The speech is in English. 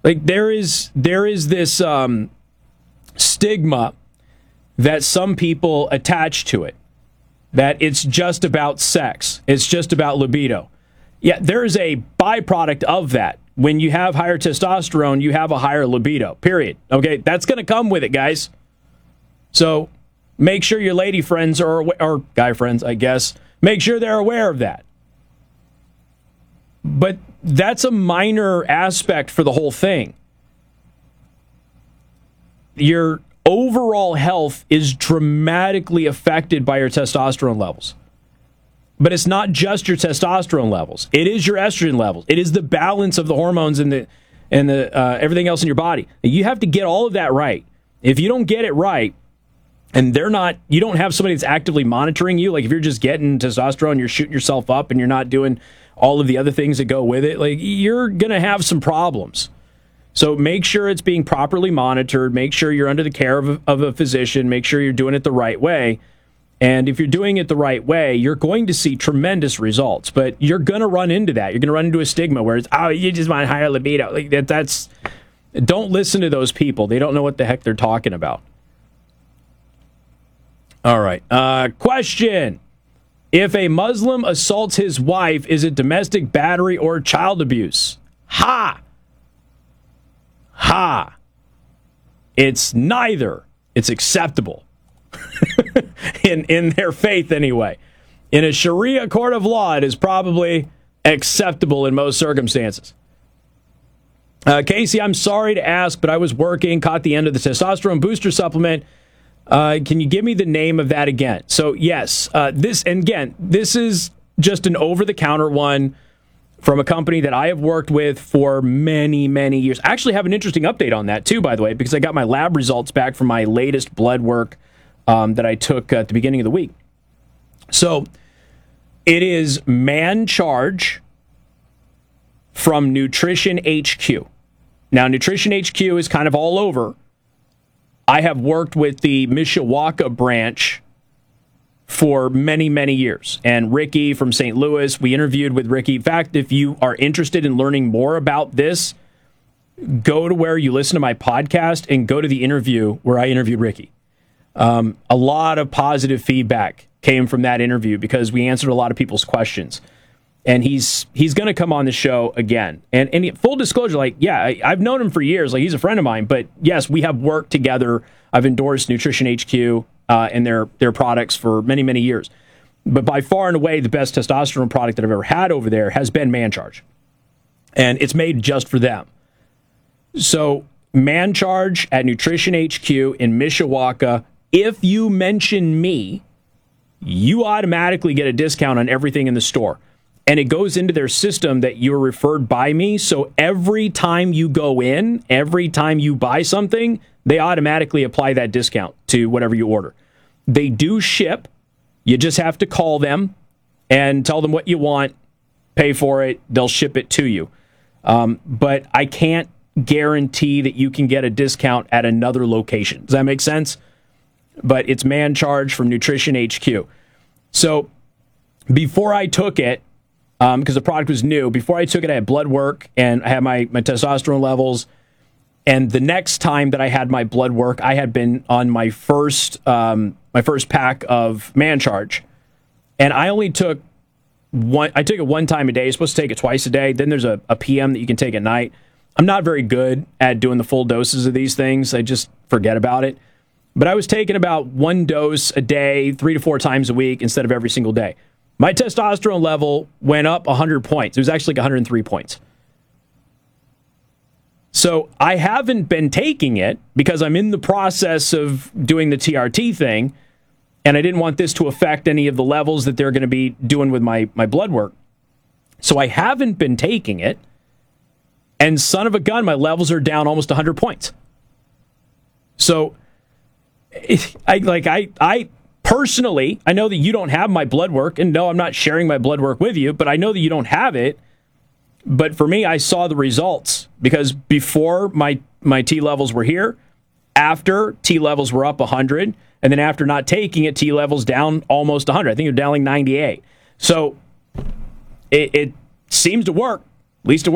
Like there is this stigma that some people attach to it, that it's just about sex, it's just about libido. Yeah, there is a byproduct of that. When you have higher testosterone, you have a higher libido, period. Okay, that's going to come with it, guys. So make sure your lady friends or guy friends, I guess, make sure they're aware of that. But that's a minor aspect for the whole thing. Your overall health is dramatically affected by your testosterone levels. But it's not just your testosterone levels. It is your estrogen levels. It is the balance of the hormones and the everything else in your body. You have to get all of that right. If you don't get it right, and you don't have somebody that's actively monitoring you, like if you're just getting testosterone, you're shooting yourself up and you're not doing all of the other things that go with it, like you're going to have some problems. So make sure it's being properly monitored. Make sure you're under the care of a physician. Make sure you're doing it the right way. And if you're doing it the right way, you're going to see tremendous results. But you're going to run into that. You're going to run into a stigma where it's, oh, you just want higher libido. Like that's. Don't listen to those people. They don't know what the heck they're talking about. All right. Question. If a Muslim assaults his wife, is it domestic battery or child abuse? Ha! It's neither. It's acceptable. in their faith anyway. In a Sharia court of law, it is probably acceptable in most circumstances. Casey, I'm sorry to ask, but I was working, caught the end of the testosterone booster supplement. Can you give me the name of that again? So yes, this is just an over-the-counter one from a company that I have worked with for many, many years. I actually have an interesting update on that too, by the way, because I got my lab results back from my latest blood work that I took at the beginning of the week. So it is ManCharge from Nutrition HQ. Now, Nutrition HQ is kind of all over. I have worked with the Mishawaka branch for many, many years. And Ricky from St. Louis, we interviewed with Ricky. In fact, if you are interested in learning more about this, go to where you listen to my podcast and go to the interview where I interviewed Ricky. A lot of positive feedback came from that interview because we answered a lot of people's questions. And he's going to come on the show again. And full disclosure, like, yeah, I've known him for years. Like, he's a friend of mine. But yes, we have worked together. I've endorsed Nutrition HQ and their products for many, many years. But by far and away, the best testosterone product that I've ever had over there has been ManCharge. And it's made just for them. So ManCharge at Nutrition HQ in Mishawaka. If you mention me, you automatically get a discount on everything in the store. And it goes into their system that you're referred by me. So every time you go in, every time you buy something, they automatically apply that discount to whatever you order. They do ship. You just have to call them and tell them what you want, pay for it. They'll ship it to you. But I can't guarantee that you can get a discount at another location. Does that make sense? But it's ManCharge from Nutrition HQ. So before I took it, because the product was new, before I took it, I had blood work and I had my testosterone levels. And the next time that I had my blood work, I had been on my first pack of ManCharge. And I only took one. I took it one time a day. You're supposed to take it twice a day. Then there's a PM that you can take at night. I'm not very good at doing the full doses of these things. I just forget about it. But I was taking about one dose a day, 3 to 4 times a week instead of every single day. My testosterone level went up 100 points. It was actually like 103 points. So I haven't been taking it because I'm in the process of doing the TRT thing, and I didn't want this to affect any of the levels that they're going to be doing with my blood work. So I haven't been taking it, and son of a gun, my levels are down almost 100 points. So I personally, I know that you don't have my blood work, and no, I'm not sharing my blood work with you, but I know that you don't have it. But for me, I saw the results because before my T levels were here, after T levels were up 100, and then after not taking it, T levels down almost 100. I think they're down like 98. So it seems to work. At least it works.